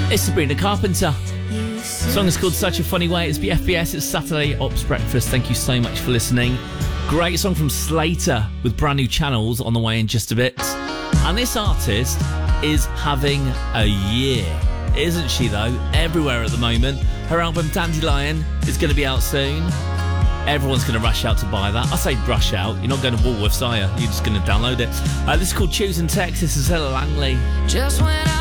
It's Sabrina Carpenter. The song is called Such a Funny Way. It's BFBS. It's Saturday Ops Breakfast. Thank you so much for listening. Great song from Slater with brand new channels on the way in just a bit. And this artist is having a year. Isn't she, though? Everywhere at the moment. Her album Dandelion is going to be out soon. Everyone's going to rush out to buy that. I say rush out. You're not going to Woolworths, are you? You're just going to download it. This is called Choosing Text. This is Ella Langley. Just when